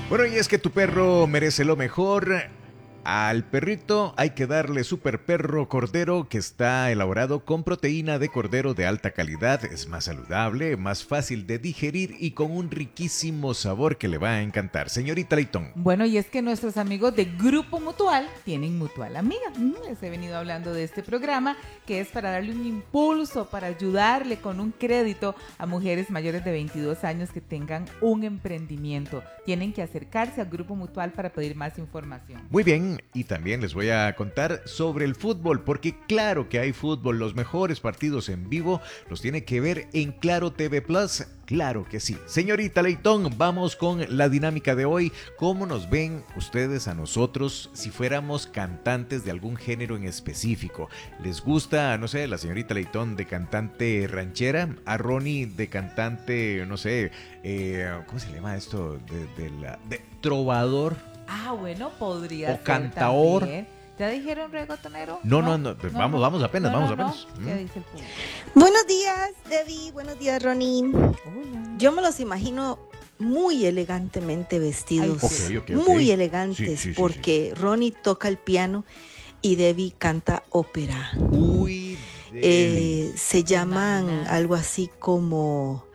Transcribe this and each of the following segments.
Bueno, y es que tu perro merece lo mejor. Al perrito hay que darle Super Perro Cordero, que está elaborado con proteína de cordero de alta calidad. Es más saludable, más fácil de digerir y con un riquísimo sabor que le va a encantar. Señorita Leitón. Bueno, y es que nuestros amigos de Grupo Mutual tienen Mutual Amiga. Les he venido hablando de este programa que es para darle un impulso, para ayudarle con un crédito a mujeres mayores de 22 años que tengan un emprendimiento. Tienen que acercarse al Grupo Mutual para pedir más información. Muy bien, y también les voy a contar sobre el fútbol, porque claro que hay fútbol. Los mejores partidos en vivo los tiene que ver en Claro TV Plus. Claro que sí. Señorita Leitón, vamos con la dinámica de hoy. ¿Cómo nos ven ustedes a nosotros si fuéramos cantantes de algún género en específico? ¿Les gusta, no sé, la señorita Leitón de cantante ranchera? A Ronnie de cantante, no sé, ¿cómo se llama esto? De trovador. Ah, bueno, podría o ser cantaor. también. ¿Ya dijeron reggaetonero? No, pues vamos apenas. ¿Qué dice el público? Buenos días, Debbie. Buenos días, Ronnie. Hola. Yo me los imagino muy elegantemente vestidos. Ay, ok. Muy elegantes, Sí. porque Ronnie toca el piano y Debbie canta ópera. Uy, Se llaman algo así como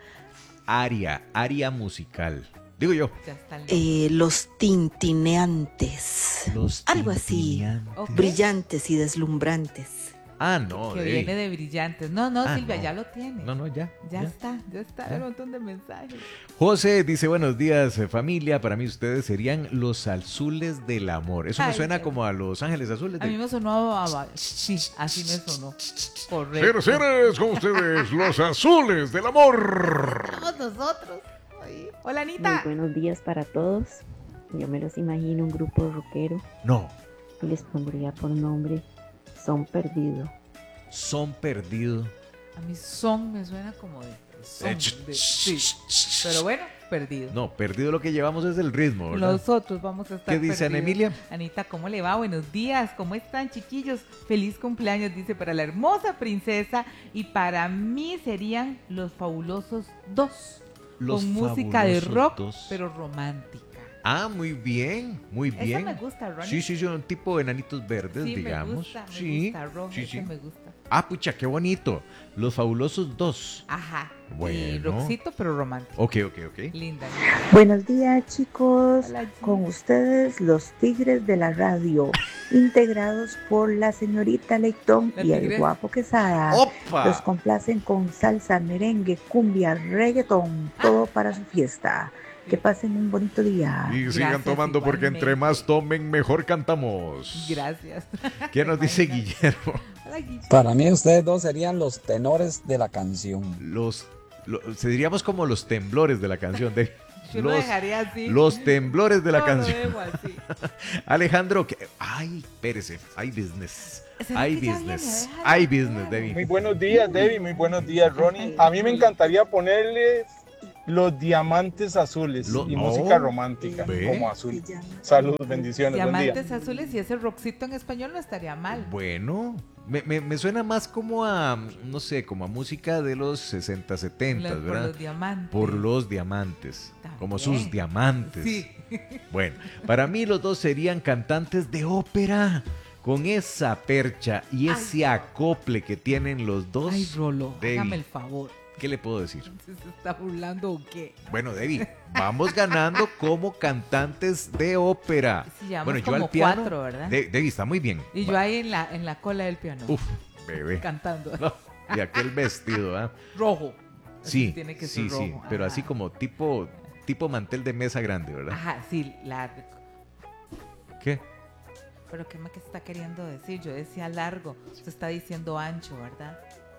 aria musical. Digo yo. Ya está listo. los tintineantes. Algo así, tintineantes. Ok. brillantes y deslumbrantes. Ah, no, Que Debbie. viene de brillantes. No, Silvia, no. ya lo tiene. No, ya. Ya está. Hay un montón de mensajes. José dice, buenos días, familia. Para mí ustedes serían los azules del amor. Eso me Ay, suena qué como a los ángeles azules. A mí me sonó sí, así me sonó. Correcto. Seres con ustedes, los azules del amor. Somos nosotros. Ay. Hola, Muy Anita. buenos días para todos. Yo me los imagino un grupo rockero No, y les pondría por nombre Son Perdido. son perdidos. A mí son me suena como de son. Sí. Pero bueno, perdido. No, perdido lo que llevamos es el ritmo, ¿verdad? Nosotros vamos a estar ¿Qué dice Ana perdidos. Emilia? Anita, ¿cómo le va? Buenos días, ¿cómo están, chiquillos? Feliz cumpleaños, dice, para la hermosa princesa. Y para mí serían los fabulosos dos. Los con música de Fabulosos rock, Dos. pero romántica. Ah, muy bien. Esa me gusta, Ronnie. Sí, un tipo de enanitos verdes, Sí, digamos. me gusta, rock, sí. ese me gusta. Ah, pucha, qué bonito. Los Fabulosos Dos. Ajá. Y Bueno. rockcito, pero romántico. Ok. Linda. Buenos días, chicos. Hola, Gis. Con ustedes, los Tigres de la Radio, integrados por la señorita Leitón La y el tigresa. guapo Quesada. ¡Opa! Los complacen con salsa, merengue, cumbia, reggaetón, todo para su fiesta. Que pasen un bonito día. Y sigan Gracias, tomando porque entre igualmente. más tomen, mejor cantamos. Gracias. ¿Qué nos dice Guillermo? Hola, Gis. Para mí ustedes dos serían los tenores de la canción. Diríamos como los temblores de la canción. Yo lo dejaría así. Los temblores de la No, canción. Lo dejo así. Alejandro, ay, espérese, hay business. ¿Será Hay que ya business. viene? Déjalo, Hay business, déjalo. Debbie. Muy buenos días, Debbie. Muy buenos días, Ronnie. A mí me encantaría ponerle los diamantes azules y música romántica ¿Ve? como azul. Saludos, bendiciones, buen día. Diamantes azules y ese rockcito en español no estaría mal. Bueno, me suena más como a, no sé, como a música de los 60, 70, Por ¿verdad? los diamantes. Por los diamantes, como También. sus diamantes. Sí. Bueno, para mí los dos serían cantantes de ópera, con esa percha y ese acople que tienen los dos. Ay, Rolo, Debbie, hágame el favor. ¿qué le puedo decir? ¿Se está burlando o qué? Bueno, Debbie, vamos ganando como cantantes de ópera. Sí, llevamos bueno, yo como al piano. 4, ¿verdad? Debbie, está muy bien. Y yo ahí en la cola del piano. Uf, bebé. Cantando. No, y aquel vestido, ¿ah? Rojo. Sí, Así tiene que ser sí, rojo. pero Ajá. así como tipo mantel de mesa grande, ¿verdad? Ajá, sí, largo. ¿Qué? Pero ¿qué me está queriendo decir? Yo decía largo. Usted está diciendo ancho, ¿verdad?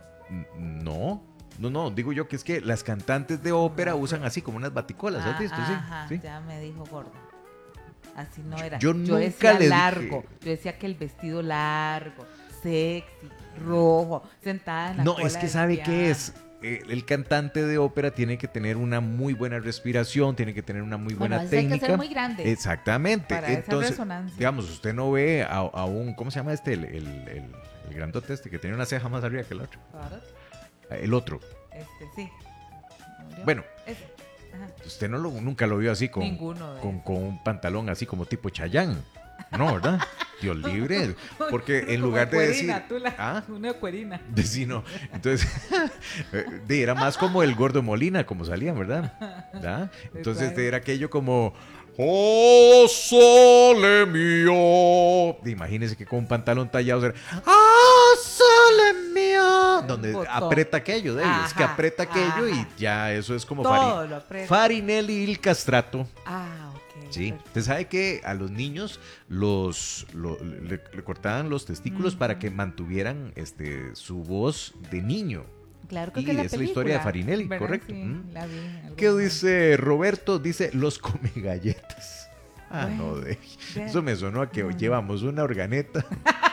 No, digo yo que es que las cantantes de ópera usan así como unas baticolas, ¿has visto? Sí, Ajá, sí. ya me dijo gorda. Así no era. Yo nunca decía le largo. dije. Yo decía que el vestido largo, sexy, rojo, sentada en la No, cola es que del ¿sabe piano. qué es? El cantante de ópera tiene que tener una muy buena respiración, tiene que tener una muy buena Bueno, ese hay que técnica. ser muy grande. Exactamente. Para esa Entonces, resonancia. digamos, usted no ve a un, ¿cómo se llama este? El grandote este que tiene una ceja más arriba que el otro. Claro. El otro. Sí. Bueno, Ese. Usted nunca lo vio así con un pantalón así como tipo Chayán. No, ¿verdad? Dios libre. Porque en lugar de decir... Una cuerina. Sí, no. Entonces, era más como el Gordo Molina, como salían, ¿verdad? Entonces era aquello como... ¡Oh, sole mío! Imagínense que con un pantalón tallado era... ¡Oh, sole mío! Donde aprieta aquello, es que aprieta aquello y ya eso es como Farinelli y el castrato. Sí, usted sabe que a los niños le cortaban los testículos para que mantuvieran su voz de niño. Claro que esa es la historia de Farinelli, ¿verdad? correcto. Sí, la vi, ¿Qué dice Roberto? Dice los come galletas. Bueno, eso me sonó a que llevamos una organeta.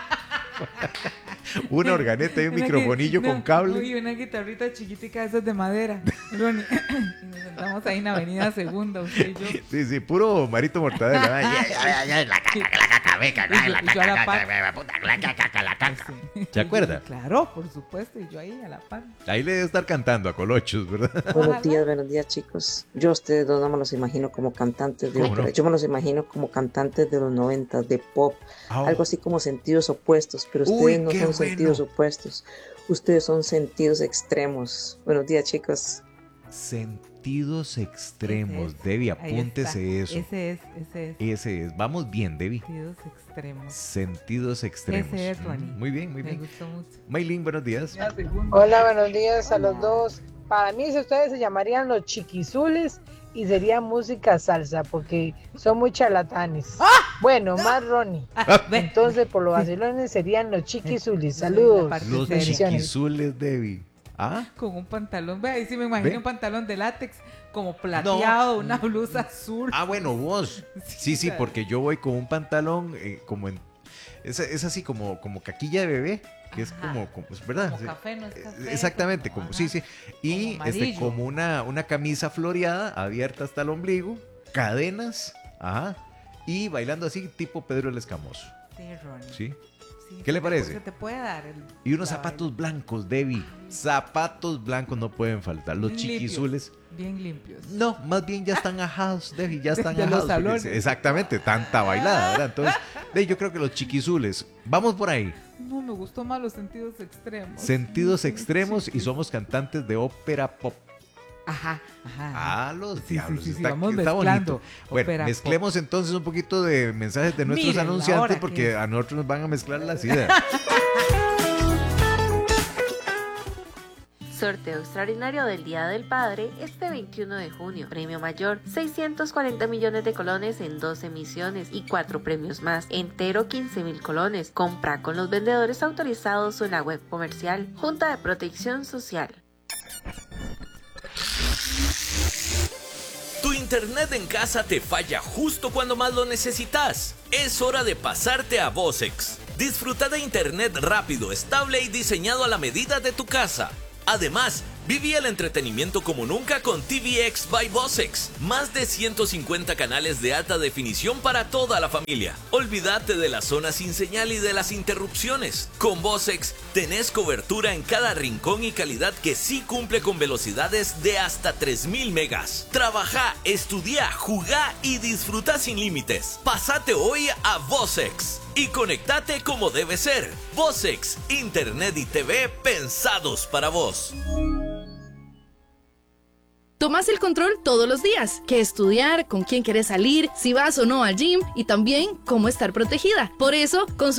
Una organeta y un microfonillo con cable. Y una guitarrita chiquitica de esas de madera. Y nos sentamos ahí en Avenida Segunda, usted y yo. Sí, puro Marito Mortadela. ¿Se acuerda? Claro, por supuesto, y yo ahí a la par. Ahí le debe estar cantando a Colochos, ¿verdad? Buenos días, chicos. Yo a ustedes dos no me los imagino como cantantes de ópera. Yo me los imagino como cantantes de los 90, de pop. Algo así como sentidos opuestos, pero ustedes no son sentidos opuestos. Ustedes son sentidos extremos. Buenos días, chicos. Sentidos extremos, Debbie, apúntese eso. Ese es. Vamos bien, Debbie. Sentidos extremos. Ese es, Ronnie. Muy bien. Me gustó mucho. Maylin, buenos días. Hola, buenos días a los dos. Para mí, si ustedes se llamarían los chiquizules y sería música salsa, porque son muy charlatanes. Bueno, más Ronnie. Entonces, por los vacilones serían los chiquizules. Saludos. Los chiquizules, Debbie. Con un pantalón, ahí sí me imagino un pantalón de látex como plateado, una blusa azul. Bueno, vos. Sí, porque yo voy con un pantalón es así como caquilla de bebé, que es como ¿verdad? Como café, no es café. Exactamente, como sí. Y como una camisa floreada, abierta hasta el ombligo, cadenas, y bailando así tipo Pedro el Escamoso. Sí, Ronnie. Sí. ¿Qué le parece? Se te puede dar y unos zapatos blancos, Debbie. Zapatos blancos no pueden faltar. Los chiquizules. Bien limpios. No, más bien ya están ajados, Debbie. Ya están de ajados. Los salones. Exactamente, tanta bailada, ¿verdad? Entonces, yo creo que los chiquizules. Vamos por ahí. No, me gustó más los sentidos extremos. Sentidos extremos y somos cantantes de ópera pop. Ajá. Los diablos. Sí, está bonito. Bueno, mezclemos entonces un poquito de mensajes de nuestros anunciantes porque a nosotros nos van a mezclar las ideas. Sorteo extraordinario del Día del Padre este 21 de junio. Premio mayor, 640 millones de colones en 2 emisiones y 4 premios más. Entero 15,000 colones. Compra con los vendedores autorizados o en la web comercial. Junta de Protección Social. Tu internet en casa te falla justo cuando más lo necesitas. Es hora de pasarte a Vocex. Disfruta de internet rápido, estable y diseñado a la medida de tu casa. Además, viví el entretenimiento como nunca con TVX by Vocex. Más de 150 canales de alta definición para toda la familia. Olvídate de la zona sin señal y de las interrupciones. Con Vocex tenés cobertura en cada rincón y calidad que sí cumple con velocidades de hasta 3000 megas. Trabaja, estudia, jugá y disfruta sin límites. Pásate hoy a Vocex y conectate como debe ser. Vocex, internet y TV pensados para vos. Tomás el control todos los días. Qué estudiar, con quién querés salir, si vas o no al gym y también cómo estar protegida. Por eso,